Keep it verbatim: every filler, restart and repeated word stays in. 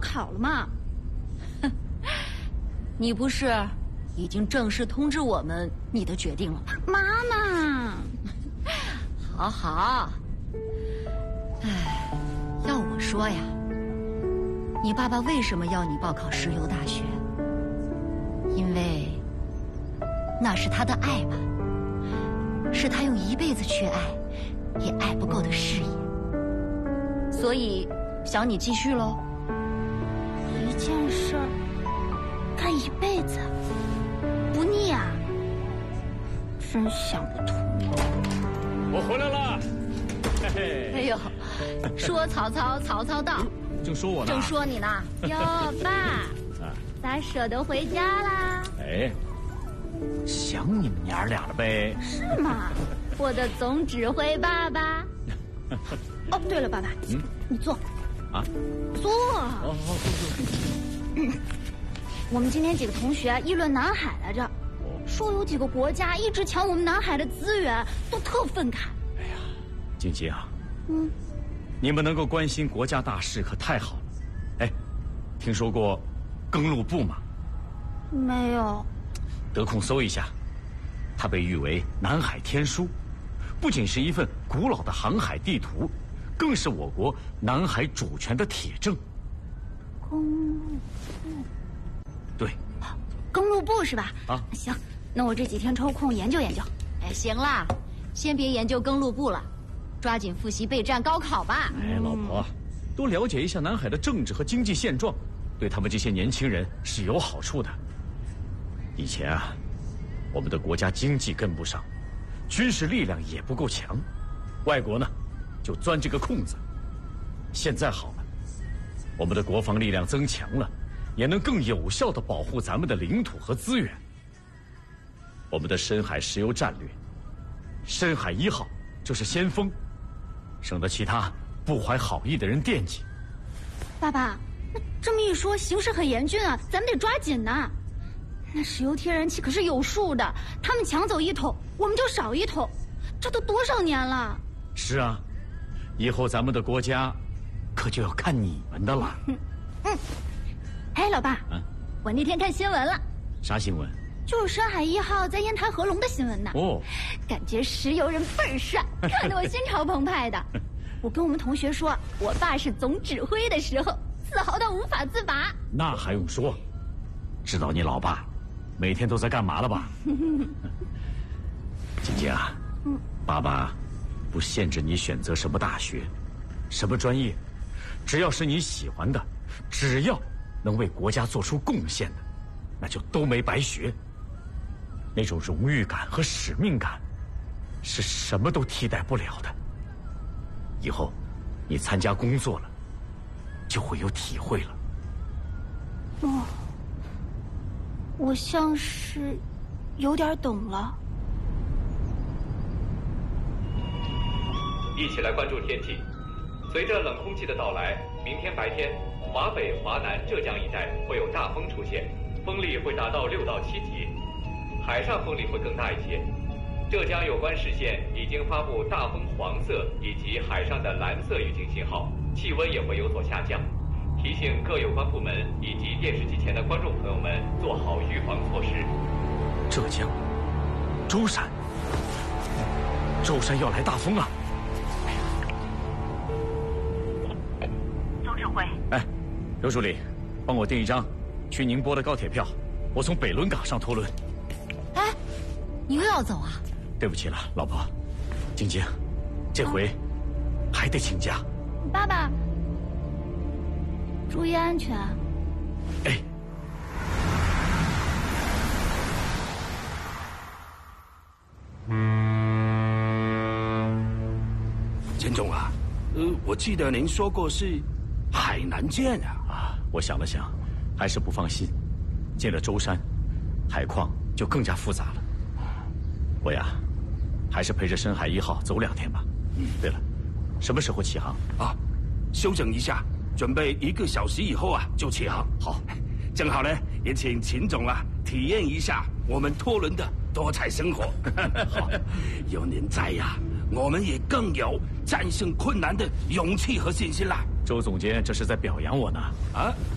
考了吗？ 哼，你不是已经正式通知我们你的决定了吗？ 妈妈， 好好。哎，要我说呀，你爸爸为什么要你报考石油大学？因为那是他的爱吧，是他用一辈子去爱也爱不够的事业，所以想你继续喽。 一件事儿干一辈子不腻啊，真想不通。 我回来了，嘿嘿。 哎呦，说曹操，曹操到。 正说我呢。 正说你呢。 哟，爸，咋舍得回家啦？ 哎，想你们娘儿俩了呗？ 是吗？我的总指挥爸爸。哦，对了，爸爸，嗯，你坐。 啊， 坐。 哦，好，坐坐。 我们今天几个同学议论南海来着，说有几个国家一直抢我们南海的资源，都特愤慨。 哎呀，静静啊， 嗯， 你们能够关心国家大事可太好了。哎，听说过更路部吗？ 没有。 得空搜一下，它被誉为南海天书，不仅是一份古老的航海地图，更是我国南海主权的铁证。 公路部。 对， 公路部是吧？ 啊， 行，那我这几天抽空研究研究。 哎，行啦，先别研究更路部了，抓紧复习备战高考吧。 哎，老婆，多了解一下南海的政治和经济现状，对他们这些年轻人是有好处的。以前啊，我们的国家经济跟不上，军事力量也不够强，外国呢就钻这个空子。现在好了，我们的国防力量增强了，也能更有效地保护咱们的领土和资源。我们的深海石油战略，深海一号就是先锋，省得其他不怀好意的人惦记。 爸爸，那这么一说，形势很严峻啊，咱们得抓紧呐。那石油天然气可是有数的，他们抢走一桶，我们就少一桶，这都多少年了？ 是啊，以后咱们的国家可就要看你们的了。 嗯嗯。哎，老爸，嗯，我那天看新闻了。 啥新闻？ 就是深海一号在烟台合龙的新闻呢。 哦， 感觉石油人倍儿帅，看得我心潮澎湃的。我跟我们同学说，我爸是总指挥的时候，自豪到无法自拔。 那还用说？知道你老爸每天都在干嘛了吧？晶晶啊，嗯，爸爸不限制你选择什么大学，什么专业，只要是你喜欢的，只要能为国家做出贡献的，那就都没白学。那种荣誉感和使命感，是什么都替代不了的。以后你参加工作了，就会有体会了。 哦，我像是有点懂了。 一起来关注天气。随着冷空气的到来，明天白天，华北、华南、浙江一带会有大风出现，风力会达到六到七级，海上风力会更大一些。浙江有关市县已经发布大风黄色以及海上的蓝色预警信号，气温也会有所下降。提醒各有关部门以及电视机前的观众朋友们做好预防措施。 浙江，舟山，舟山要来大风啊！ 总指挥， 哎，刘助理，帮我订一张去宁波的高铁票，我从北仑港上拖轮。 哎，你又要走啊？ 对不起了，老婆。晶晶，这回还得请假。 爸爸，注意安全。 哎。 陈总啊，呃，我记得您说过是海南舰啊。 啊，我想了想，还是不放心。进了舟山，海况就更加复杂了。我呀，还是陪着深海一号走两天吧。嗯，对了，什么时候起航？ 啊，休整一下，准备一个小时以后啊就起航。 好， 正好呢，也请秦总啊体验一下我们拖轮的多彩生活。 好， 有您在呀，我们也更有战胜困难的勇气和信心啦。 周总监这是在表扬我呢。 啊。